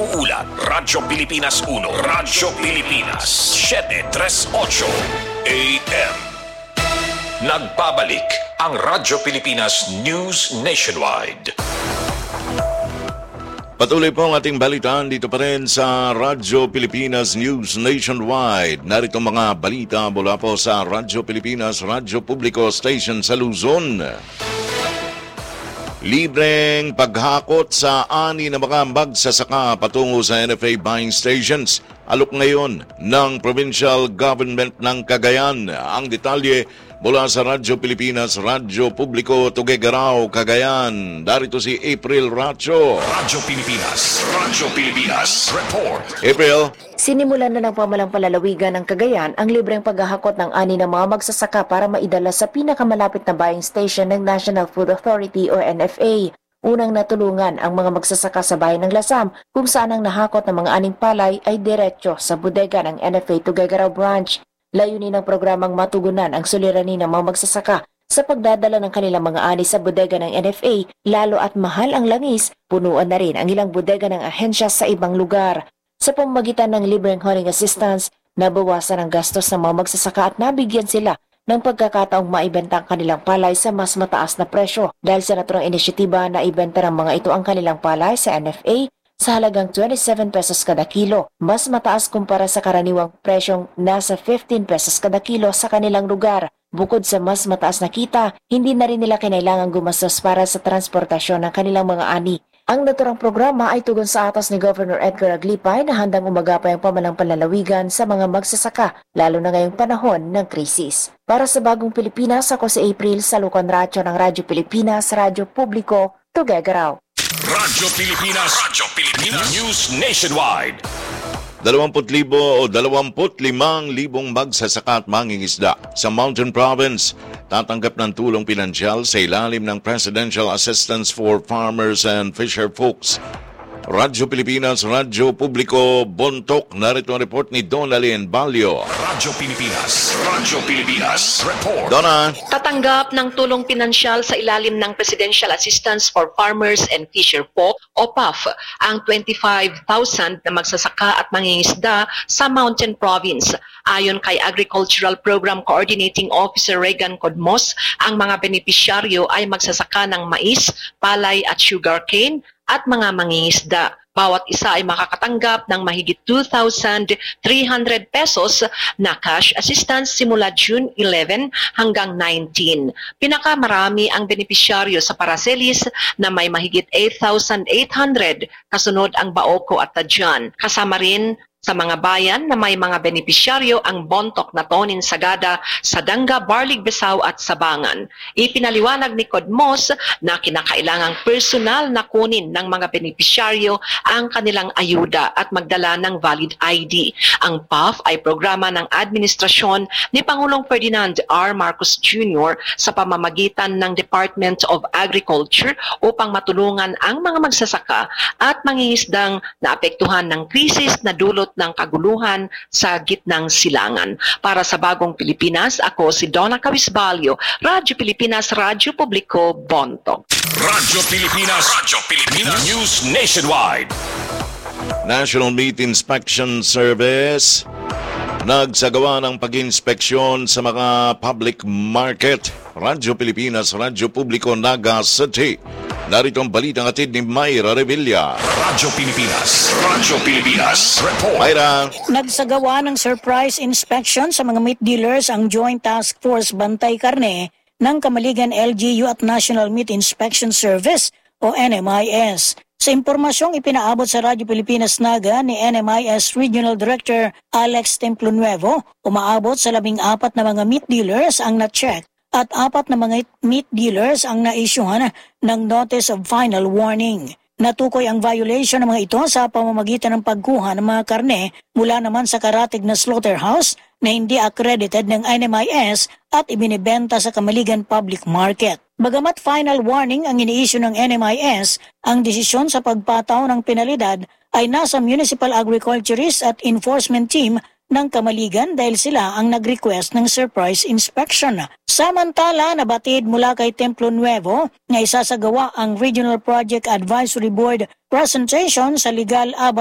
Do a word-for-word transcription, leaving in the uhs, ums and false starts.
nag-uulat, Radyo Pilipinas uno, Radyo Pilipinas siyete tres otso A M. Nagbabalik ang Radyo Pilipinas News Nationwide. Patuloy po ang ating balitaan dito pa rin sa Radyo Pilipinas News Nationwide. Narito mga balita mula po sa Radyo Pilipinas Radyo Publiko Station sa Luzon. Libreng paghakot sa ani na mga magsasaka patungo sa N F A buying stations. Alok ngayon ng Provincial Government ng Cagayan. Ang detalye mula sa Radyo Pilipinas, Radyo Publiko, Tuguegarao, Cagayan. Darito si April Racho. Radyo Pilipinas, Radyo Pilipinas, report. April. Sinimulan na ng pamalang palalawigan ng Cagayan ang libreng paghahakot ng ani ng mga magsasaka para maidala sa pinakamalapit na buying station ng National Food Authority o N F A. Unang natulungan ang mga magsasaka sa bayan ng Lasam kung saan ang nahakot ng mga aning palay ay diretso sa bodega ng N F A Tuguegarao Branch. Layunin ng programang matugunan ang suliranin ng mga magsasaka sa pagdadala ng kanilang mga ani sa bodega ng N F A, lalo at mahal ang langis, punuan na rin ang ilang bodega ng ahensya sa ibang lugar. Sa pamamagitan ng libreng hauling assistance, nabawasan ang gastos ng mga magsasaka at nabigyan sila ng pagkakataong maibenta ang kanilang palay sa mas mataas na presyo dahil sa naturang inisyatiba na ibenta ng mga ito ang kanilang palay sa N F A sa halagang twenty-seven pesos kada kilo, mas mataas kumpara sa karaniwang presyong nasa fifteen pesos kada kilo sa kanilang lugar. Bukod sa mas mataas na kita, hindi na rin nila kinailangang gumastos para sa transportasyon ng kanilang mga ani. Ang naturang programa ay tugon sa atas ni Governor Edgar Aglipay na handang umagapay ang pamalang panlalawigan sa mga magsasaka, lalo na ngayong panahon ng krisis. Para sa Bagong Pilipinas, ako si April Salucan Racho ng Radyo Pilipinas, Radyo Publiko, Tuguegarao. Radyo Pilipinas, Radyo Pilipinas News Nationwide. Dalawamput libo o dalawamput limang libong magsasaka at mangingisda sa Mountain Province tatanggap ng tulong pinansyal sa ilalim ng Presidential Assistance for Farmers and Fisher Folks. Radyo Pilipinas, Radyo Publiko, Bontok. Narito ang report ni Donalyn Balyo. Radyo Pilipinas, Radyo Pilipinas, report. Donna. Tatanggap ng tulong pinansyal sa ilalim ng Presidential Assistance for Farmers and Fisher Folk o P A F ang twenty-five thousand na magsasaka at mangingisda sa Mountain Province. Ayon kay Agricultural Program Coordinating Officer Regan Codmos, ang mga benepisyaryo ay magsasaka ng mais, palay at sugarcane at mga mangingisda. Bawat isa ay makakatanggap ng mahigit two thousand three hundred pesos na cash assistance simula June eleven hanggang nineteen. Pinakamarami ang benepisyaryo sa Paracelis na may mahigit eight thousand eight hundred, kasunod ang Baoco at Tadjan. Kasama rin sa mga bayan na may mga benepisyaryo ang Bontok, Natonin, Sagada, Sadanga, Barlig, Besao at Sabangan. Ipinaliwanag ni Codmos na kinakailangang personal na kunin ng mga benepisyaryo ang kanilang ayuda at magdala ng valid I D. Ang P A F ay programa ng administrasyon ni Pangulong Ferdinand R. Marcos Junior sa pamamagitan ng Department of Agriculture upang matulungan ang mga magsasaka at mangingisdang naapektuhan ng krisis na dulot ng kaguluhan sa gitnang silangan. Para sa Bagong Pilipinas, ako si Donna Cawisbalyo, Radyo Pilipinas, Radyo Publiko, Bontok. Radyo Pilipinas, Radyo Pilipinas News Nationwide. National Meat Inspection Service nagsagawa ng pag-inspeksyon sa mga public market. Radyo Pilipinas, Radyo Publiko, Naga City. Narito ang balitang atid ni Mayra Revilla. Radyo Pilipinas, Radyo Pilipinas, report. Mayra. Nagsagawa ng surprise inspection sa mga meat dealers ang Joint Task Force Bantay Karne ng Kamaligan L G U at National Meat Inspection Service o N M I S. Sa impormasyong ipinaabot sa Radyo Pilipinas Naga ni N M I S Regional Director Alex Templonuevo, umaabot sa labing apat na mga meat dealers ang na-check at apat na mga meat dealers ang na-issuehan ng Notice of Final Warning. Natukoy ang violation ng mga ito sa pamamagitan ng pagkuha ng mga karne mula naman sa karatig na slaughterhouse na hindi accredited ng N M I S at ibinibenta sa Kamaligan Public Market. Bagamat final warning ang ini-issue ng N M I S, ang desisyon sa pagpataw ng penalidad ay nasa Municipal Agriculturist at Enforcement Team ng Kamaligan dahil sila ang nag-request ng surprise inspection. Samantala, nabatid mula kay Templonuevo na isasagawa ang Regional Project Advisory Board presentation sa Legal Aba